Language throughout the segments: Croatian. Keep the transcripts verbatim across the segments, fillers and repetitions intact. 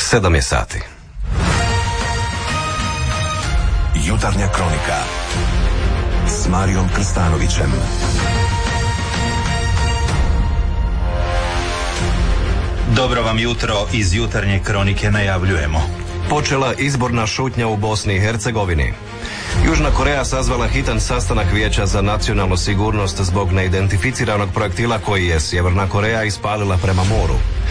Sedam je sati. Jutarnja kronika s Marijom Krstanovićem. Dobro vam jutro, iz jutarnje kronike najavljujemo. Počela izborna šutnja u Bosni i Hercegovini. Južna Koreja sazvala hitan sastanak Vijeća za nacionalnu sigurnost zbog neidentificiranog projektila koji je Sjeverna Koreja ispalila prema moru.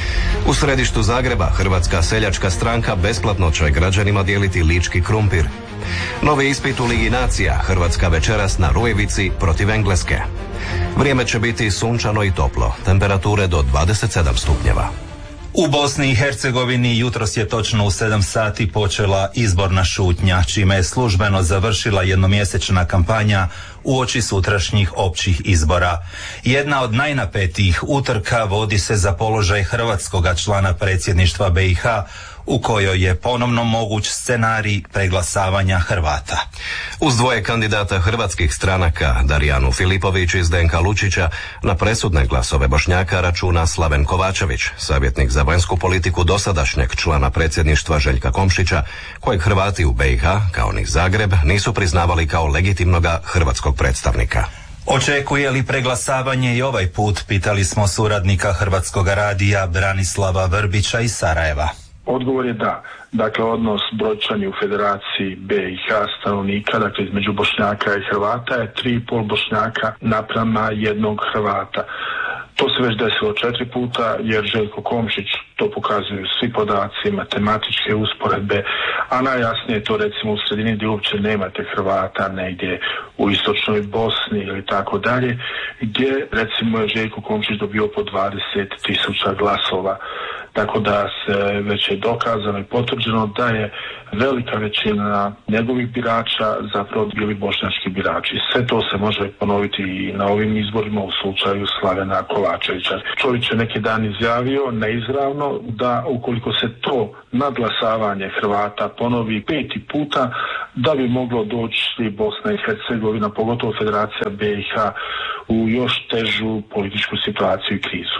U središtu Zagreba Hrvatska seljačka stranka besplatno će građanima dijeliti lički krumpir. Novi ispit u Ligi nacija, Hrvatska večeras na Rujevici protiv Engleske. Vrijeme će biti sunčano i toplo, temperature do dvadeset sedam stupnjeva. U Bosni i Hercegovini jutros je točno u sedam sati počela izborna šutnja, čime je službeno završila jednomjesečna kampanja uoči sutrašnjih općih izbora. Jedna od najnapetijih utrka vodi se za položaj hrvatskoga člana predsjedništva B i H, u kojoj je ponovno moguć scenarij preglasavanja Hrvata. Uz dvoje kandidata hrvatskih stranaka, Darijanu Filipović iz D N K Lučića, na presudne glasove Bošnjaka računa Slaven Kovačević, savjetnik za vanjsku politiku dosadašnjeg člana predsjedništva Željka Komšića, kojeg Hrvati u B i H, kao ni Zagreb, nisu priznavali kao legitimnoga hrvatskog predstavnika. Očekuje li preglasavanje i ovaj put, pitali smo suradnika Hrvatskog radija Branislava Vrbića iz Sarajeva. Odgovor je da. Dakle, odnos brojčani u Federaciji B i H stanovnika, dakle između Bošnjaka i Hrvata je tri i pol Bošnjaka naprama jednog Hrvata. To se već desilo četiri puta jer Željko Komšić, to pokazuju svi podaci, matematičke usporedbe, a najjasnije je to recimo u sredini gdje uopće nemate Hrvata, negdje u istočnoj Bosni ili tako dalje, gdje recimo je Željko Komšić dobio po dvadeset tisuća glasova. Tako da se već je dokazano i potvrđeno da je velika većina njegovih birača zapravo bili bošnjački birači. Sve to se može ponoviti i na ovim izborima u slučaju Slavena Kovačevića. Čovjek je neki dan izjavio neizravno da ukoliko se to nadglasavanje Hrvata ponovi peti puta, da bi moglo doći Bosna i Hercegovina, pogotovo Federacija B i H, u još težu političku situaciju i krizu.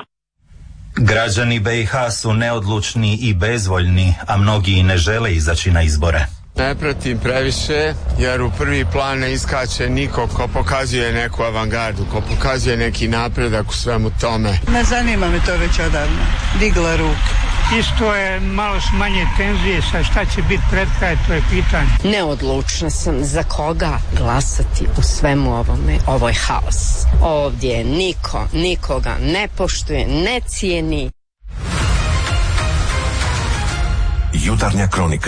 Građani B i H su neodlučni i bezvoljni, a mnogi i ne žele izaći na izbore. Ne pratim previše, jer u prvi plan ne iskače niko ko pokazuje neku avangardu, ko pokazuje neki napredak u svemu tome. Ne zanima me to već odavno. Digla ruke. Isto je malo smanje tenzije, sa šta će biti pred kraj, to je pitanje. Neodlučna sam za koga glasati u svemu ovome. Ovo je haos. Ovdje niko nikoga ne poštuje, ne cijeni. Jutarnja kronika.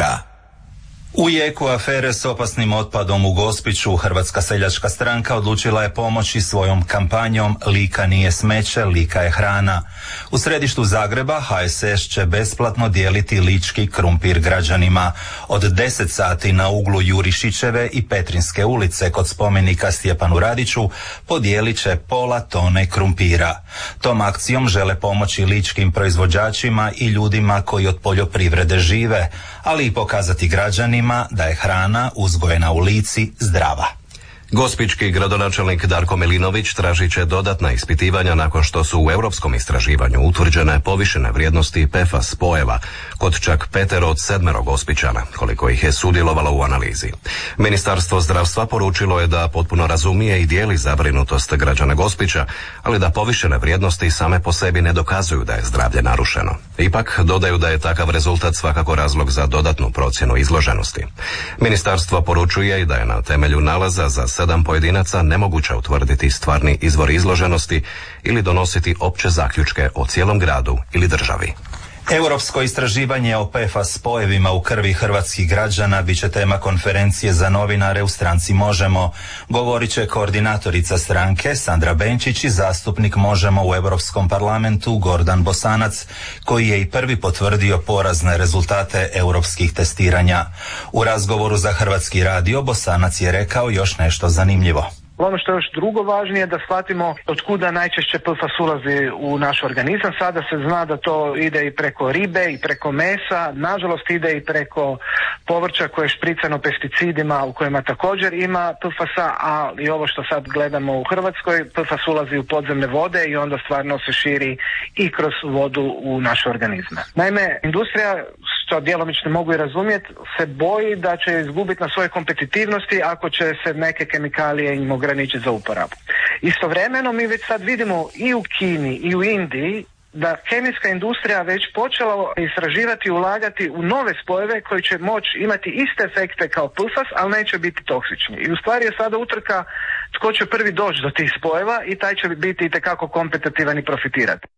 U jeku afere s opasnim otpadom u Gospiću, Hrvatska seljačka stranka odlučila je pomoći svojom kampanjom Lika nije smeće, Lika je hrana. U središtu Zagreba H S S će besplatno dijeliti lički krumpir građanima. Od deset sati na uglu Jurišićeve i Petrinske ulice kod spomenika Stjepanu Radiću podijelit će pola tone krumpira. Tom akcijom žele pomoći ličkim proizvođačima i ljudima koji od poljoprivrede žive, ali i pokazati građanima da je hrana uzgojena u Lici zdrava. Gospićki gradonačelnik Darko Milinović tražit će dodatna ispitivanja nakon što su u europskom istraživanju utvrđene povišene vrijednosti P F A S spojeva kod čak petero od sedmero Gospićana, koliko ih je sudjelovalo u analizi. Ministarstvo zdravstva poručilo je da potpuno razumije i dijeli zabrinutost građana Gospića, ali da povišene vrijednosti same po sebi ne dokazuju da je zdravlje narušeno. Ipak dodaju da je takav rezultat svakako razlog za dodatnu procjenu izloženosti. Ministarstvo poručuje i da je na temelju nalaza za sedam pojedinaca nemoguće utvrditi stvarni izvor izloženosti ili donositi opće zaključke o cijelom gradu ili državi. Europsko istraživanje o P F A S spojevima u krvi hrvatskih građana bit će tema konferencije za novinare u stranci Možemo. Govorit će koordinatorica stranke Sandra Benčić i zastupnik Možemo u Europskom parlamentu Gordan Bosanac, koji je i prvi potvrdio porazne rezultate europskih testiranja. U razgovoru za Hrvatski radio Bosanac je rekao još nešto zanimljivo. Ono što je još drugo važnije je da shvatimo od kuda najčešće P F A S ulazi u naš organizam. Sada se zna da to ide i preko ribe i preko mesa, nažalost ide i preko povrća koje je špricano pesticidima u kojima također ima P F A S-a, a i ovo što sad gledamo u Hrvatskoj, P F A S ulazi u podzemne vode i onda stvarno se širi i kroz vodu u naše organizme. Naime, industrija što djelomično mogu i razumjeti, se boji da će izgubiti na svojoj kompetitivnosti ako će se neke kemikalije im ograničiti za uporabu. Istovremeno mi već sad vidimo i u Kini i u Indiji da kemijska industrija već počela istraživati i ulagati u nove spojeve koji će moći imati iste efekte kao P F A S, ali neće biti toksični. I u stvari je sada utrka tko će prvi doći do tih spojeva i taj će biti itekako kompetitivan i profitirati.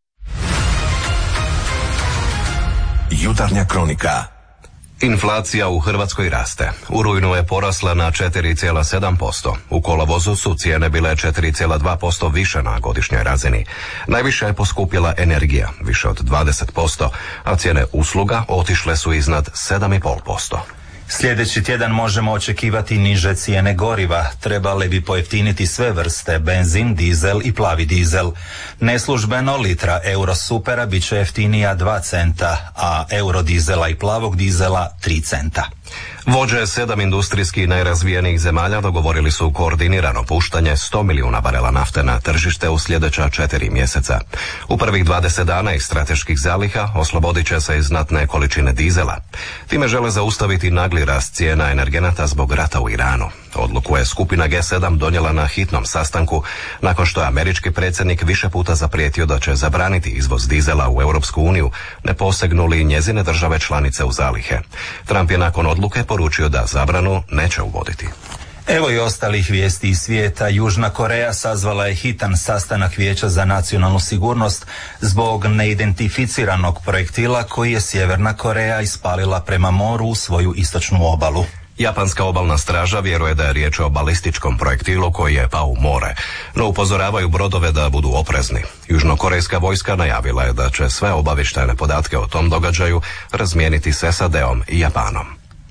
Jutarnja kronika. Inflacija u Hrvatskoj raste. U rujnu je porasla na četiri zarez sedam posto. U kolovozu su cijene bile četiri zarez dva posto više na godišnjoj razini. Najviše je poskupjela energija, više od dvadeset posto, a cijene usluga otišle su iznad sedam zarez pet posto. Sljedeći tjedan možemo očekivati niže cijene goriva. Trebale bi pojeftiniti sve vrste, benzin, dizel i plavi dizel. Neslužbeno litra Eurosupera bit će jeftinija dva centa, a eurodizela i plavog dizela tri centa. Vođe sedam industrijski najrazvijenijih zemalja dogovorili su koordinirano puštanje sto milijuna barela nafte na tržište u sljedeća četiri mjeseca. U prvih dvadeset dana iz strateških zaliha oslobodit će se i znatne količine dizela. Time žele zaustaviti nagli rast cijena energenata zbog rata u Iranu. Odluku je skupina G sedam donijela na hitnom sastanku nakon što je američki predsjednik više puta zaprijetio da će zabraniti izvoz dizela u Europsku uniju, ne posegnuli njezine države članice u zalihe. Trump je nakon odluke poručio da zabranu neće uvoditi. Evo i ostalih vijesti iz svijeta. Južna Koreja sazvala je hitan sastanak Vijeća za nacionalnu sigurnost zbog neidentificiranog projektila koji je Sjeverna Koreja ispalila prema moru u svoju istočnu obalu. Japanska obalna straža vjeruje da je riječ o balističkom projektilu koji je pao u more, no upozoravaju brodove da budu oprezni. Južnokorejska vojska najavila je da će sve obavještajne podatke o tom događaju razmijeniti s S A D-om i Japanom.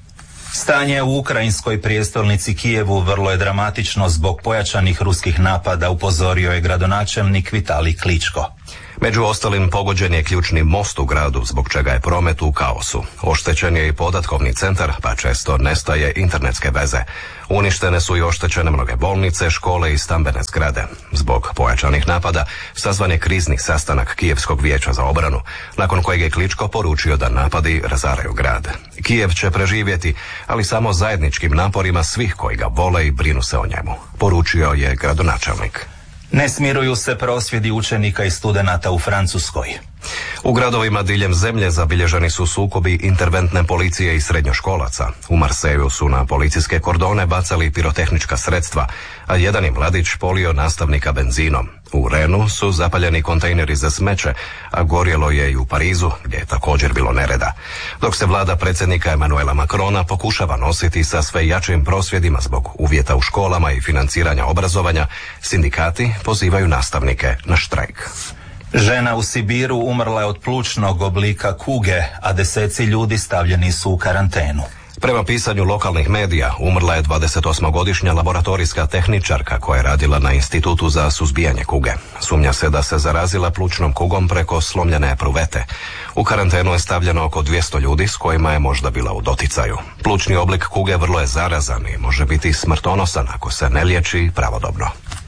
Stanje u ukrajinskoj prijestolnici Kijevu vrlo je dramatično zbog pojačanih ruskih napada, upozorio je gradonačelnik Vitalij Kličko. Među ostalim pogođen je ključni most u gradu, zbog čega je promet u kaosu. Oštećen je i podatkovni centar, pa često nestaje internetske veze. Uništene su i oštećene mnoge bolnice, škole i stambene zgrade. Zbog pojačanih napada sazvan je krizni sastanak Kijevskog vijeća za obranu, nakon kojeg je Kličko poručio da napadi razaraju grad. Kijev će preživjeti, ali samo zajedničkim naporima svih koji ga vole i brinu se o njemu, poručio je gradonačelnik. Ne smiruju se prosvjedi učenika i studenata u Francuskoj. U gradovima diljem zemlje zabilježeni su sukobi interventne policije i srednjoškolaca. U Marseju su na policijske kordone bacali pirotehnička sredstva, a jedan je mladić polio nastavnika benzinom. U Renu su zapaljeni kontejneri za smeće, a gorjelo je i u Parizu, gdje je također bilo nereda. Dok se vlada predsjednika Emanuela Macrona pokušava nositi sa sve jačim prosvjedima zbog uvjeta u školama i financiranja obrazovanja, sindikati pozivaju nastavnike na štrajk. Žena u Sibiru umrla je od plućnog oblika kuge, a deseci ljudi stavljeni su u karantenu. Prema pisanju lokalnih medija, umrla je dvadesetosmogodišnja laboratorijska tehničarka koja je radila na Institutu za suzbijanje kuge. Sumnja se da se zarazila plućnom kugom preko slomljene epruvete. U karantenu je stavljeno oko dvjesto ljudi s kojima je možda bila u doticaju. Plućni oblik kuge vrlo je zarazan i može biti smrtonosan ako se ne liječi pravodobno.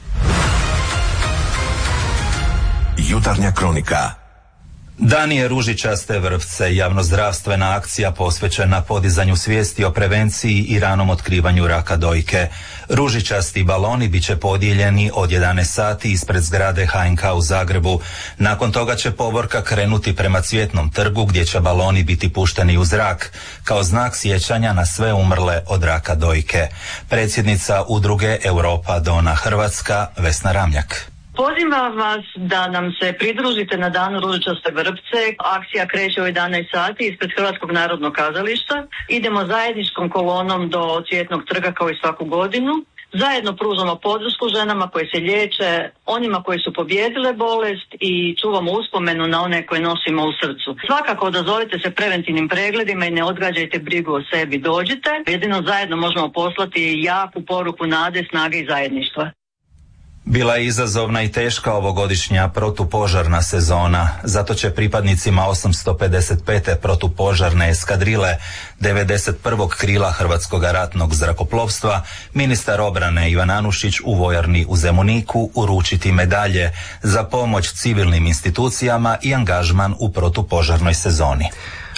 Jutarnja kronika. Dan je ružičaste vrpce, javnozdravstvena akcija posvećena podizanju svijesti o prevenciji i ranom otkrivanju raka dojke. Ružičasti baloni bit će podijeljeni od jedanaest sati ispred zgrade H N K u Zagrebu. Nakon toga će povorka krenuti prema Cvjetnom trgu gdje će baloni biti pušteni u zrak kao znak sjećanja na sve umrle od raka dojke. Predsjednica udruge Europa Dona Hrvatska Vesna Ramljak. Pozivam vas da nam se pridružite na danu ružičaste vrpce. Akcija kreće u jedanaest sati ispred Hrvatskog narodnog kazališta. Idemo zajedničkom kolonom do Cvjetnog trga kao i svaku godinu. Zajedno pružamo podršku ženama koje se liječe, onima koji su pobijedile bolest i čuvamo uspomenu na one koje nosimo u srcu. Svakako odazovite se preventivnim pregledima i ne odgađajte brigu o sebi. Dođite, jedino zajedno možemo poslati jaku poruku nade, snage i zajedništva. Bila je izazovna i teška ovogodišnja protupožarna sezona, zato će pripadnicima osamsto pedeset pete protupožarne eskadrile devedeset prvog krila Hrvatskog ratnog zrakoplovstva ministar obrane Ivan Anušić u vojarni u Zemuniku uručiti medalje za pomoć civilnim institucijama i angažman u protupožarnoj sezoni.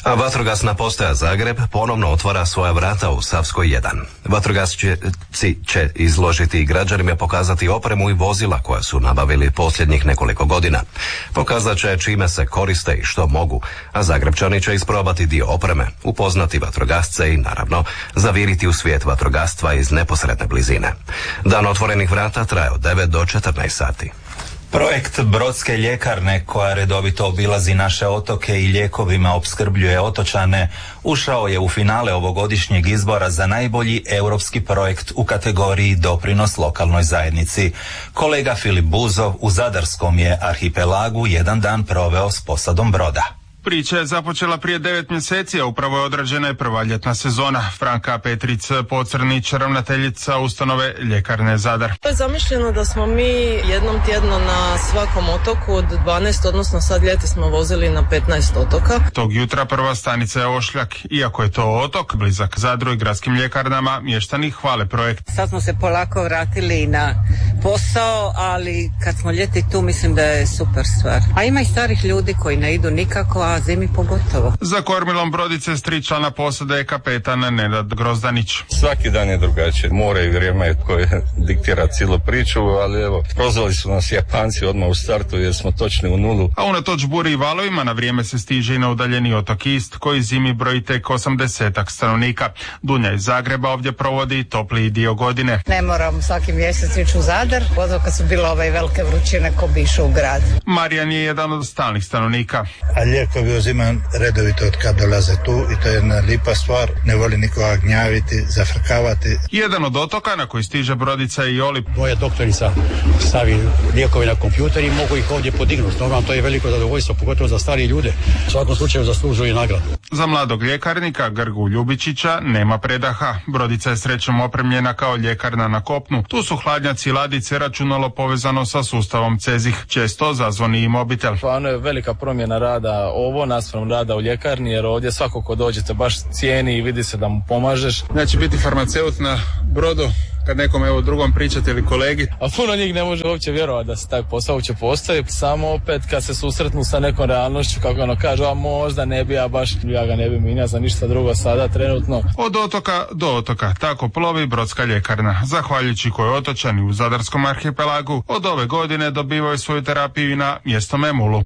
A vatrogasna postaja Zagreb ponovno otvara svoja vrata u Savskoj jedan. Vatrogasci će izložiti i građanima pokazati opremu i vozila koja su nabavili posljednjih nekoliko godina. Pokazat će čime se koriste i što mogu, a Zagrebčani će isprobati dio opreme, upoznati vatrogasce i naravno zaviriti u svijet vatrogastva iz neposredne blizine. Dan otvorenih vrata traje od devet do četrnaest sati. Projekt Brodske ljekarne, koja redovito obilazi naše otoke i lijekovima opskrbljuje otočane, ušao je u finale ovogodišnjeg izbora za najbolji europski projekt u kategoriji doprinos lokalnoj zajednici. Kolega Filip Buzov u Zadarskom je arhipelagu jedan dan proveo s posadom broda. Priča je započela prije devet mjeseci, a upravo je odrađena i prva ljetna sezona. Franka Petric Pocrnić, ravnateljica ustanove Ljekarne Zadar. To je zamišljeno da smo mi jednom tjedno na svakom otoku od dvanaest, odnosno sad ljeti smo vozili na petnaest otoka. Tog jutra prva stanica je Ošljak. Iako je to otok, blizak Zadru i gradskim ljekarnama, mještani hvale projekt. Sad smo se polako vratili na posao, ali kad smo ljeti tu mislim da je super stvar. A ima i starih ljudi koji ne idu nikako, a zimi pogotovo. Za kormilom brodice s tri člana posade je kapetan Nenad Grozdanić. Svaki dan je drugačije. More i vrijeme koje diktira cijelu priču, ali evo, prozvali su nas Japanci odmah u startu jer smo točni u nulu. A unatoč buri i valovima na vrijeme se stiže i na udaljeni otok Ist, koji zimi broji tek osamdesetak stanovnika. Dunja iz Zagreba ovdje provodi topliji dio godine. Ne moram svaki mjesec ići u Zadar, pogotovo kad su bile ove velike vrućine ko bi išao u grad. Marijan je jedan od stalnih stanovnika. A lijekovi uzimam redovito od kad dolaze tu i to je jedna lipa stvar, ne voli nikoga gnjaviti, zafrkavati. Jedan od otoka na koji stiže brodica i Olip. Moja doktorica stavi lijekove na kompjuter i mogu ih ovdje podignuti. Normalno to je veliko zadovoljstvo, pogotovo za starije ljude. U svakom slučaju zaslužuju i nagradu. Za mladog ljekarnika Grgu Ljubičića nema predaha. Brodica je srećom opremljena kao ljekarna na kopnu. Tu su hladnjaci, ladice, računalo povezano sa sustavom Cezih. Često zazvoni i mobitel. Stvarno je velika promjena rada ovo naspram rada u ljekarni, jer ovdje svako ko dođete baš cijeni i vidi se da mu pomažeš. Znači biti farmaceut na brodu, kad nekom evo drugom pričate ili kolegi. A puno njih ne može uopće vjerovati da se taj posao uopće postoji. Samo opet kad se susretnu sa nekom realnošću, kako ono kaže, a možda ne bi ja baš, ja ga ne bi minjao za ništa drugo sada trenutno. Od otoka do otoka, tako plovi Brodska ljekarna, zahvaljujući kojoj otočani u Zadarskom arhipelagu od ove godine dobivaju svoju terapiju i na mjesto Memulu.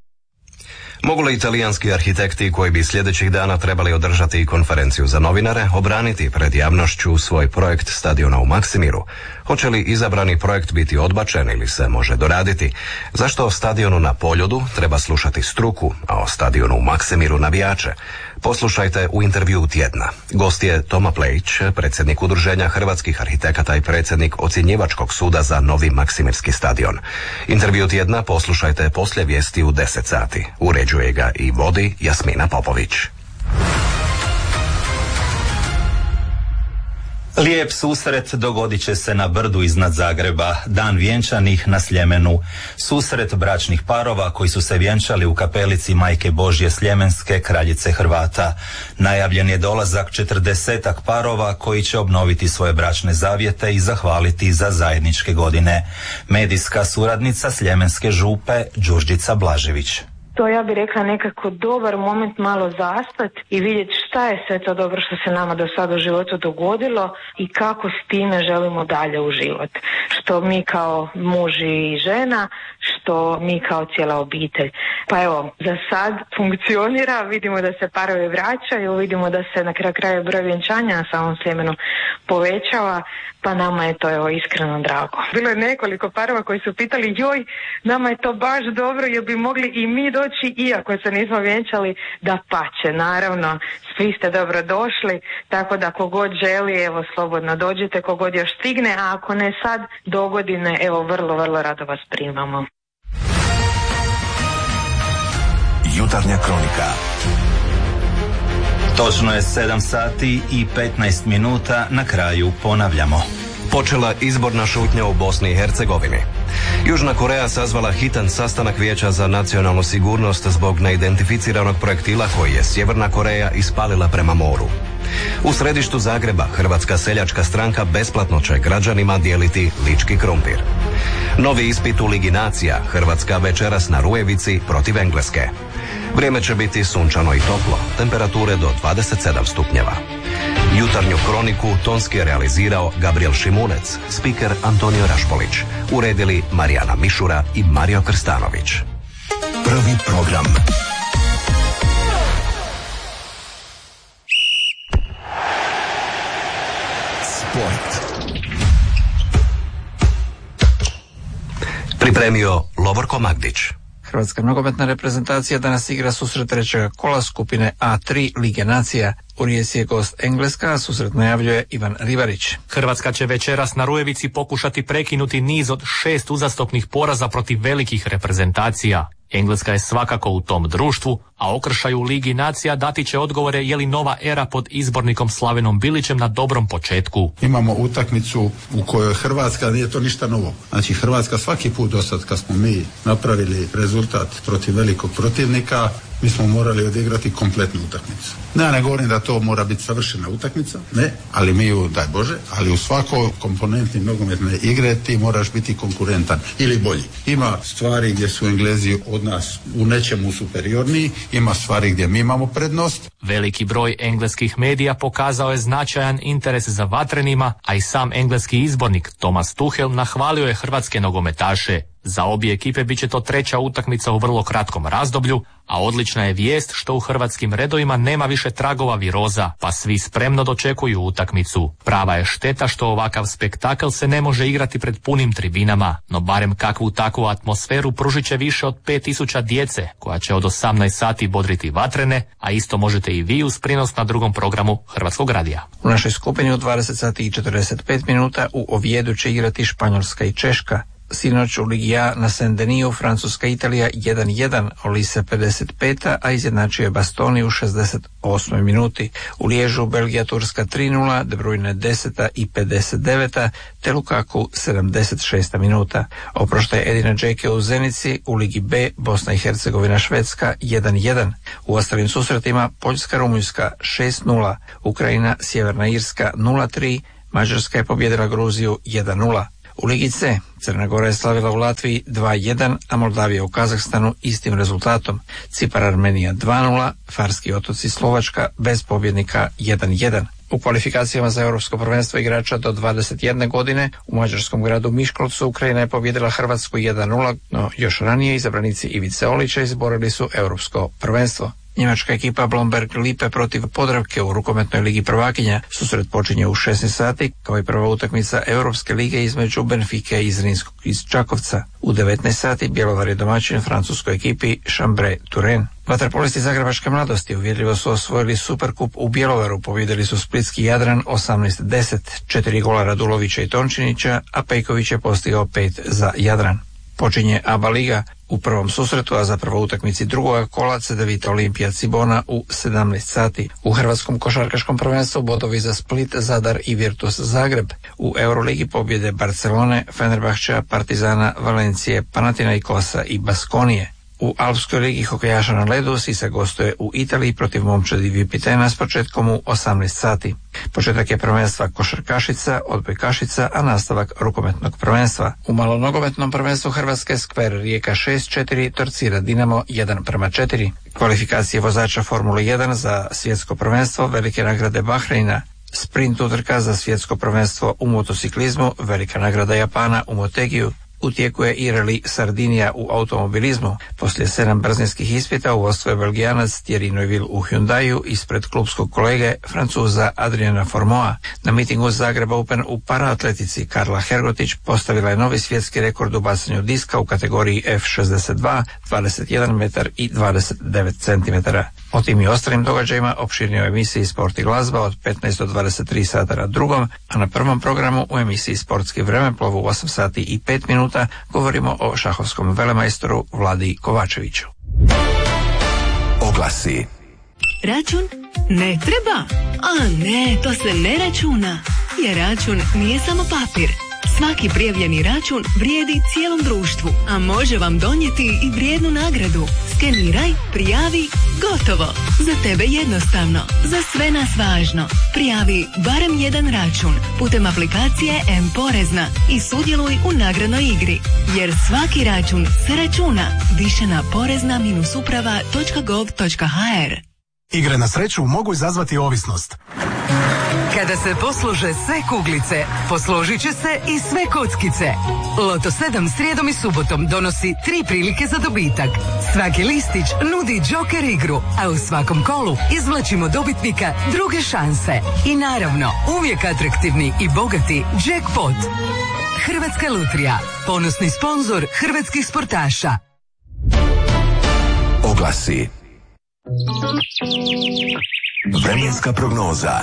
Mogu li italijanski arhitekti koji bi sljedećih dana trebali održati konferenciju za novinare obraniti pred javnošću svoj projekt stadiona u Maksimiru? Hoće li izabrani projekt biti odbačen ili se može doraditi? Zašto o stadionu na Poljudu treba slušati struku, a o stadionu u Maksimiru navijače? Poslušajte u intervjuu tjedna. Gost je Toma Plejić, predsjednik Udruženja hrvatskih arhitekata i predsjednik ocjenjivačkog suda za novi Maksimirski stadion. Intervju tjedna poslušajte poslije vijesti u deset sati. Uređuje ga i vodi Jasmina Popović. Lijep susret dogodit će se na brdu iznad Zagreba, dan vjenčanih na Sljemenu. Susret bračnih parova koji su se vjenčali u kapelici Majke Božje Sljemenske, kraljice Hrvata. Najavljen je dolazak četrdesetak parova koji će obnoviti svoje bračne zavjete i zahvaliti za zajedničke godine. Medijska suradnica Sljemenske župe Đurđica Blažević. To ja bih rekla nekako dobar moment malo zastat i vidjeti šta je sve to dobro što se nama do sada u životu dogodilo i kako s time želimo dalje u život. Što mi kao muž i žena, što mi kao cijela obitelj. Pa evo, za sad funkcionira, vidimo da se parovi vraćaju, vidimo da se na kraju kraja broj vjenčanja na samom Sljemenu povećava, pa nama je to evo iskreno drago. Bilo je nekoliko parova koji su pitali, joj, nama je to baš dobro, jer bi mogli i mi doći, iako se nismo vjenčali, da pače. Naravno, svi ste dobro došli, tako da kogod želi, evo slobodno dođite, kogod još stigne, a ako ne sad, do godine, evo vrlo, vrlo rado vas primamo. Jutarnja kronika. Točno je sedam sati i petnaest minuta, na kraju ponavljamo. Počela izborna šutnja u Bosni i Hercegovini. Južna Koreja sazvala hitan sastanak Vijeća za nacionalnu sigurnost zbog neidentificiranog projektila koji je Sjeverna Koreja ispalila prema moru. U središtu Zagreba Hrvatska seljačka stranka besplatno će građanima dijeliti lički krumpir. Novi ispit u Ligi nacija, Hrvatska večeras na Rujevici protiv Engleske. Vrijeme će biti sunčano i toplo, temperature do dvadeset sedam stupnjeva. Jutarnju kroniku tonski je realizirao Gabriel Šimunec, spiker Antonio Rašpolić, uredili Marijana Mišura i Mario Krstanović. Prvi program. Sport. Pripremio Lovorko Magdić. Hrvatska nogometna reprezentacija danas igra susret trećeg kola skupine A tri Lige nacija. U Rijeci je gost Engleska, a susret najavljuje Ivan Ribarić. Hrvatska će večeras na Rujevici pokušati prekinuti niz od šest uzastopnih poraza protiv velikih reprezentacija. Engleska je svakako u tom društvu, a okršaj u Ligi nacija dati će odgovore je li nova era pod izbornikom Slavenom Bilićem na dobrom početku. Imamo utakmicu u kojoj Hrvatska, nije to ništa novo. Znači Hrvatska svaki put do sad kad smo mi napravili rezultat protiv velikog protivnika, mi smo morali odigrati kompletnu utakmicu. Ne, ja ne govorim da to mora biti savršena utakmica, ne, ali mi ju, daj Bože, ali u svakoj komponenti nogometne igre ti moraš biti konkurentan ili bolji. Ima stvari gdje su Englezi od nas u nečemu superiorniji, ima stvari gdje mi imamo prednost. Veliki broj engleskih medija pokazao je značajan interes za vatrenima, a i sam engleski izbornik Thomas Tuchel nahvalio je hrvatske nogometaše. Za obje ekipe bit će to treća utakmica u vrlo kratkom razdoblju, a odlična je vijest što u hrvatskim redovima nema više tragova viroza, pa svi spremno dočekuju utakmicu. Prava je šteta što ovakav spektakl se ne može igrati pred punim tribinama, no barem kakvu takvu atmosferu pružit će više od pet tisuća djece, koja će od osamnaest sati bodriti vatrene, a isto možete i vi uz prinos na drugom programu Hrvatskog radija. U našoj skupini u dvadeset sati i četrdeset pet minuta u Ovjedu će igrati Španjolska i Češka. Sinoć u Ligi A na Saint-Denis Francuska Italija jedan jedan, Olise pedeset peta, a izjednačio je Bastoni u šezdeset osmoj minuti. U Liježu Belgija Turska tri nula, De Bruyne deseta i pedeset deveta, te Lukaku sedamdeset šesta minuta. Oproštaj Edina Džeke u Zenici, u Ligi B Bosna i Hercegovina Švedska jedan jedan. U ostalim susretima Poljska Rumunjska šest nula, Ukrajina Sjeverna Irska nula tri, Mađarska je pobjedila Gruziju jedan nula. U Ligi C Crna Gora je slavila u Latviji dva jedan, a Moldavija u Kazahstanu istim rezultatom. Cipar Armenija dva nula, Farski otoci Slovačka bez pobjednika jedan jedan. U kvalifikacijama za europsko prvenstvo igrača do dvadeset jedne godine u mađarskom gradu Miškolcu Ukrajina je pobjedila Hrvatsku jedan nula, no još ranije izabranici Ivice Olića izborili su europsko prvenstvo. Njemačka ekipa Blomberg Lipe protiv Podravke u rukometnoj ligi prvakinja. Susret počinje u šesnaest sati, kao i prva utakmica Europske lige između Benfike i Zrinskog iz Čakovca. U devetnaest sati Bjelovar je domaćin francuskoj ekipi Chambray Turen. Vaterpolisti Zagrebačke mladosti uvjerljivo su osvojili Superkup u Bjelovaru, pobjedili su splitski Jadran osamnaest deset, četiri gola Radulovića i Tončinića, a Pejković je postigao pet za Jadran. Počinje A B A liga u prvom susretu, a zapravo utakmici drugoga kola Cedevita Olimpija Cibona u sedamnaest sati. U hrvatskom košarkaškom prvenstvu bodovi za Split, Zadar i Virtus Zagreb. U Euroligi pobjede Barcelone, Fenerbahčea, Partizana, Valencije, Panathinaikosa i Baskonije. U Alpskoj ligi hokejaša na ledu Sisak gostuje u Italiji protiv momčadi Vipitena s početkom u osamnaest sati. Početak je prvenstva košarkašica, odbojkašica, a nastavak rukometnog prvenstva. U malonogometnom prvenstvu Hrvatske Skver Rijeka šest četiri, Torcida Dinamo jedan prema četiri. Kvalifikacije vozača Formule jedan za svjetsko prvenstvo Velike nagrade Bahreina. Sprint utrka za svjetsko prvenstvo u motociklizmu Velika nagrada Japana u Motegiju. U tijeku je i rally Sardinija u automobilizmu. Poslije sedam brzinskih ispita u vodstvu je Belgijanac Thierry Neuville u Hyundaiu ispred klubskog kolege Francuza Adriana Formoa. Na mitingu Zagreb Open u paraatletici Karla Hergotić postavila je novi svjetski rekord u bacanju diska u kategoriji F šezdeset dva, dvadeset jedan metar i dvadeset devet centimetara. O tim i ostalim događajima opširnije u emisiji Sport i glazba od petnaest do dvadeset tri sata na drugom, a na prvom programu u emisiji Sportski vremeplov u osam sati i pet minuta govorimo o šahovskom velemajstoru Vladi Kovačeviću. Oglasi. Račun ne treba? A ne, to se ne računa. Jer račun nije samo papir. Svaki prijavljeni račun vrijedi cijelom društvu, a može vam donijeti i vrijednu nagradu. Skeniraj, prijavi, gotovo. Za tebe jednostavno, za sve nas važno. Prijavi barem jedan račun putem aplikacije M-Porezna i sudjeluj u nagradnoj igri. Jer svaki račun se računa. Više na porezna uprava točka gov točka ha er. Igre na sreću mogu izazvati ovisnost. Kada se poslože sve kuglice, posložit će se i sve kockice. Loto sedam srijedom i subotom donosi tri prilike za dobitak. Svaki listić nudi džoker igru, a u svakom kolu izvlačimo dobitnika druge šanse. I naravno, uvijek atraktivni i bogati jackpot. Hrvatska lutrija, ponosni sponzor hrvatskih sportaša. Oglasi. Vremenska prognoza.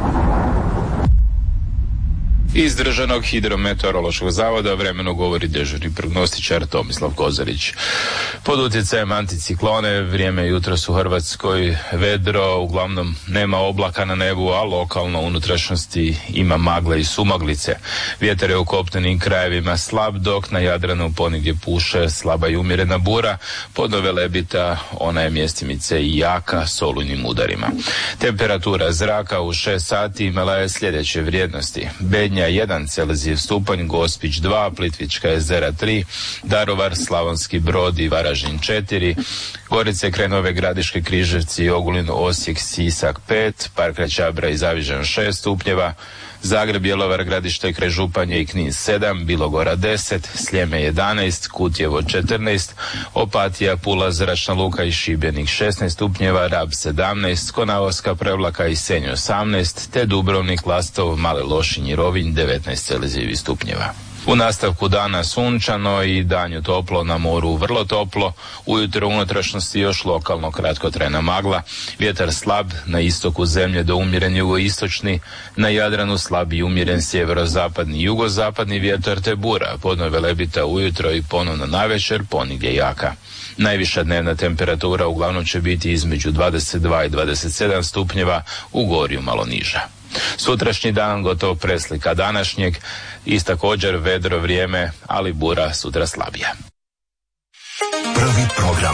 Iz Državnog hidrometeorološkog zavoda vremeno govori dežurni prognostičar Tomislav Kozarić. Pod utjecajem anticiklone vrijeme jutros u Hrvatskoj vedro, uglavnom nema oblaka na nebu, a lokalno u unutrašnjosti ima magle i sumaglice. Vjetar je u kopnenim krajevima slab, dok na Jadranu ponegdje puše slaba i umjerena bura. Pod Velebita ona je mjestimice i jaka s olujnim udarima. Temperatura zraka u šest sati imala je sljedeće vrijednosti. Bednja jedan Celzijev stupanj, Gospić dva, Plitvička jezera tri, Daruvar, Slavonski Brod i Varaždin četiri, Gorice, Krenove, Gradiške, Križevci, Ogulin, Osijek, Sisak pet, Park Čabra i Zavižan šest stupnjeva, Zagreb, Bjelovar, Gradište, kraj Županje i Knin sedam, Bilogora deset, Sljeme jedanaest, Kutjevo četrnaest, Opatija, Pula, Zračna luka i Šibenik šesnaest stupnjeva, Rab sedamnaest, Konavoska, Prevlaka i Senj osamnaest, te Dubrovnik, Lastov, Male Lošinj i Rovinj devetnaest Celzijevih stupnjeva. U nastavku dana sunčano i danju toplo, na moru vrlo toplo, ujutro u unutrašnjosti još lokalno kratkotrajna magla, vjetar slab, na istoku zemlje do umjeren jugoistočni, na Jadranu slab i umjeren sjeverozapadni i jugozapadni vjetar te bura, pod Velebita ujutro i ponovno navečer ponigdje jaka. Najviša dnevna temperatura uglavnom će biti između dvadeset dva i dvadeset sedam stupnjeva, u Gorju malo niža. Sutrašnji dan gotovo preslika današnjeg, i također vedro vrijeme, ali bura sutra slabija. Prvi program.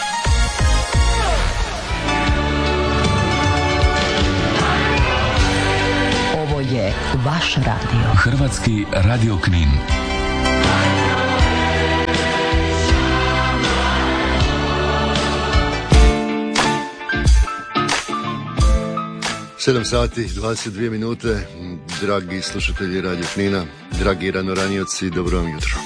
Ovo je vaš radio. Hrvatski radio Knin. sedam sati, dvadeset dvije minute, dragi slušatelji Radio Knina, dragi ranoranioci, dobro vam jutro.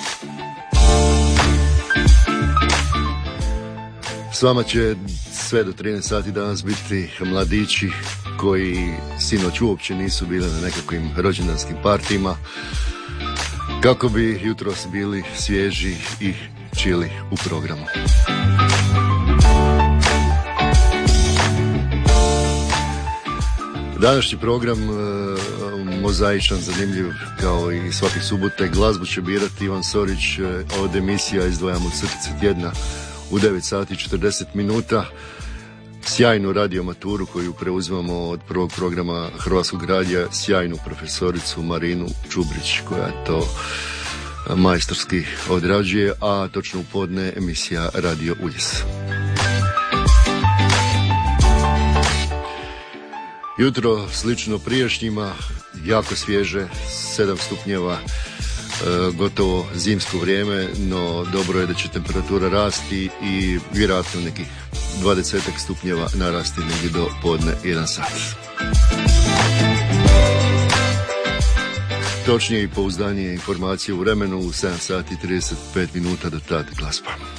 S vama će sve do trinaest sati danas biti mladići koji sinoć uopće nisu bili na nekakvim rođendanskim partijima, kako bi jutros bili svježi i čili u programu. Današnji program e, mozaičan, zanimljiv kao i svaki subote. Glazbu će birati Ivan Sorić, e, od emisija izdvajamo crtice tjedna u devet sati i četrdeset minuta. Sjajnu radio maturu koju preuzimamo od prvog programa Hrvatskog radija, sjajnu profesoricu Marinu Čubrić koja to majstorski odrađuje, a točno u podne emisija Radio Uljes. Jutro slično prijašnjima, jako svježe, sedam stupnjeva, e, gotovo zimsko vrijeme, no dobro je da će temperatura rasti i vjerojatno nekih dvadeset stupnjeva narasti negdje do podne jedan sat. Točnije i pouzdanije informacije u vremenu u sedam sati i trideset pet minuta do tad glazba.